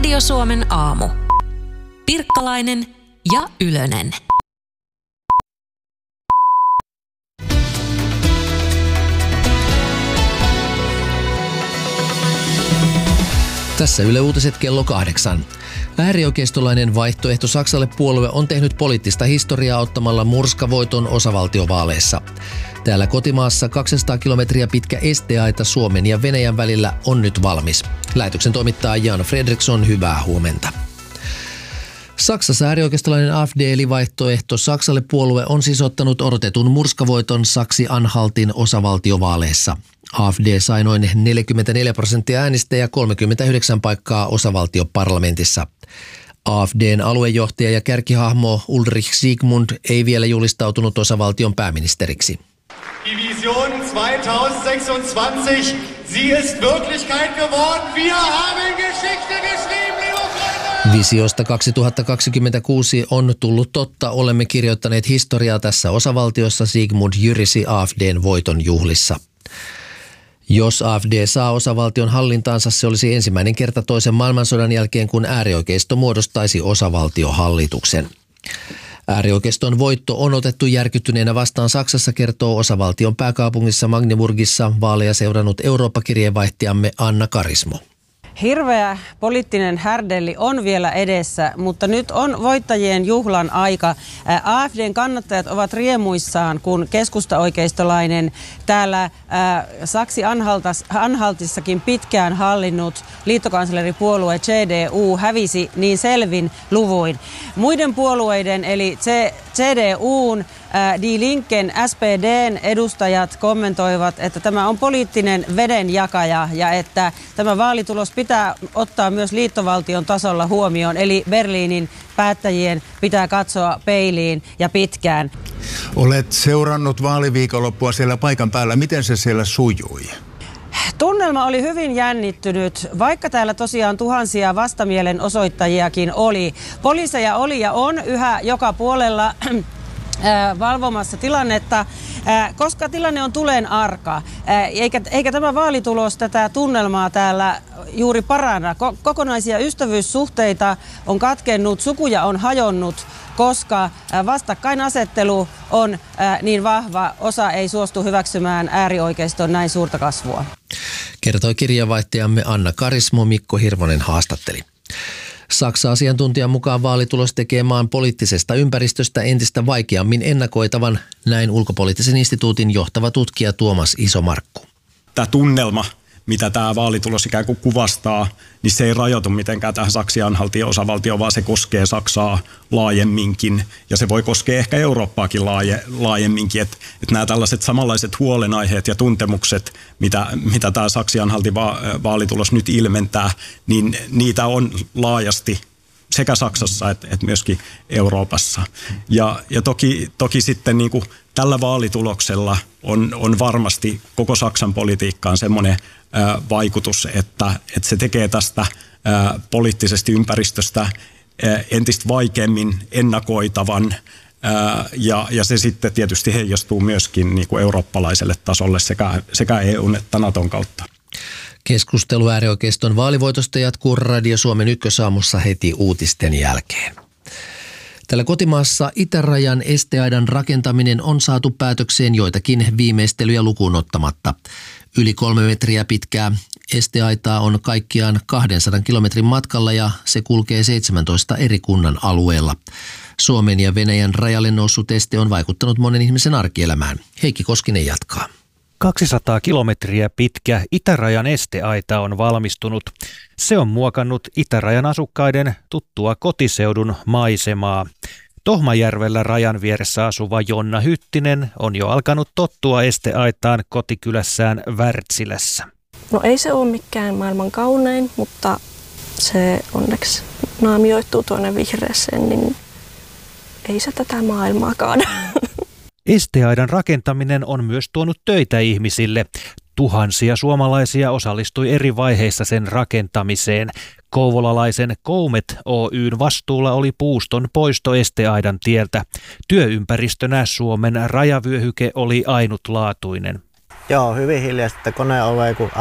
Radio Suomen aamu. Pirkkalainen ja Ylönen. Tässä Yle Uutiset kello 8. Äärioikeistolainen vaihtoehto Saksalle -puolue on tehnyt poliittista historiaa ottamalla murskavoiton osavaltiovaaleissa. Täällä kotimaassa 200 kilometriä pitkä esteaita Suomen ja Venäjän välillä on nyt valmis. Lähetyksen toimittaa Jan Fredriksson, hyvää huomenta. Saksassa äärioikeistolainen AfD eli vaihtoehto Saksalle -puolue on siis ottanut odotetun murskavoiton Saksi-Anhaltin osavaltiovaaleissa. AfD sai noin 44% äänistä ja 39 paikkaa osavaltioparlamentissa. AfDn aluejohtaja ja kärkihahmo Ulrich Siegmund ei vielä julistautunut osavaltion pääministeriksi. Die Vision 2026, sie ist Wirklichkeit geworden. Wir haben Geschichte geschrieben, liebe Freunde! Visiosta 2026 on tullut totta. Olemme kirjoittaneet historiaa tässä osavaltiossa, Siegmund jyrisi AfDn voiton juhlissa. Jos AfD saa osavaltion hallintaansa, se olisi ensimmäinen kerta toisen maailmansodan jälkeen, kun äärioikeisto muodostaisi osavaltiohallituksen. Äärioikeiston voitto on otettu järkyttyneenä vastaan Saksassa, kertoo osavaltion pääkaupungissa Magdeburgissa vaaleja seurannut Eurooppa-kirjeenvaihtajamme Anna Karismo. Hirveä poliittinen härdelli on vielä edessä, mutta nyt on voittajien juhlan aika. AfDn kannattajat ovat riemuissaan, kun keskustaoikeistolainen täällä Saksi-Anhaltissakin pitkään hallinnut liittokansleripuolue CDU hävisi niin selvin luvuin. Muiden puolueiden eli CDUn, Die Linken, SPDn edustajat kommentoivat, että tämä on poliittinen vedenjakaja ja että tämä vaalitulos pitää ottaa myös liittovaltion tasolla huomioon. Eli Berliinin päättäjien pitää katsoa peiliin ja pitkään. Olet seurannut vaaliviikonloppua siellä paikan päällä. Miten se siellä sujui? Tunnelma oli hyvin jännittynyt, vaikka täällä tosiaan tuhansia vastamielenosoittajiakin oli. Poliiseja oli ja on yhä joka puolella valvomassa tilannetta, koska tilanne on tulen arka, eikä tämä vaalitulos tätä tunnelmaa täällä juuri paranna. Kokonaisia ystävyyssuhteita on katkennut, sukuja on hajonnut, koska vastakkainasettelu on niin vahva, osa ei suostu hyväksymään äärioikeiston näin suurta kasvua. Kertoi kirjeenvaihtajamme Anna Karismo, Mikko Hirvonen haastatteli. Saksa-asiantuntijan mukaan vaalitulos tekee maan poliittisesta ympäristöstä entistä vaikeammin ennakoitavan, näin ulkopoliittisen instituutin johtava tutkija Tuomas Isomarkku. Tämä tunnelma, mitä tämä vaalitulos ikään kuin kuvastaa, niin se ei rajoitu mitenkään tähän Saksi-Anhaltin osavaltioon, vaan se koskee Saksaa laajemminkin ja se voi koskea ehkä Eurooppaakin laajemminkin. Että nämä tällaiset samanlaiset huolenaiheet ja tuntemukset, mitä tämä Saksi-Anhaltin vaalitulos nyt ilmentää, niin niitä on laajasti sekä Saksassa että myöskin Euroopassa. Ja toki sitten niin kuin tällä vaalituloksella on varmasti koko Saksan politiikkaan semmoinen vaikutus, että se tekee tästä poliittisesta ympäristöstä entistä vaikeammin ennakoitavan ja se sitten tietysti heijastuu myöskin niin kuin eurooppalaiselle tasolle sekä EUn että Naton kautta. Keskustelu äärioikeiston vaalivoitosta jatkuu Radio Suomen ykkösaamussa heti uutisten jälkeen. Tällä kotimaassa itärajan esteaidan rakentaminen on saatu päätökseen joitakin viimeistelyjä lukuun ottamatta. Yli 3 metriä pitkää esteaitaa on kaikkiaan 200 kilometrin matkalla ja se kulkee 17 eri kunnan alueella. Suomen ja Venäjän rajalle noussut este on vaikuttanut monen ihmisen arkielämään. Heikki Koskinen jatkaa. 200 kilometriä pitkä itärajan esteaita on valmistunut. Se on muokannut itärajan asukkaiden tuttua kotiseudun maisemaa. Tohmajärvellä rajan vieressä asuva Jonna Hyttinen on jo alkanut tottua esteaitaan kotikylässään Wärtsilässä. No ei se ole mikään maailman kaunein, mutta se onneksi naamioituu tuonne vihreäseen, niin ei se tätä maailmaa kaada. Esteaidan rakentaminen on myös tuonut töitä ihmisille. Tuhansia suomalaisia osallistui eri vaiheissa sen rakentamiseen. Kouvolalaisen Koumet Oyn vastuulla oli puuston poisto esteaidan tieltä. Työympäristönä Suomen rajavyöhyke oli ainutlaatuinen. Joo, hyvin hiljaista koneovea, kun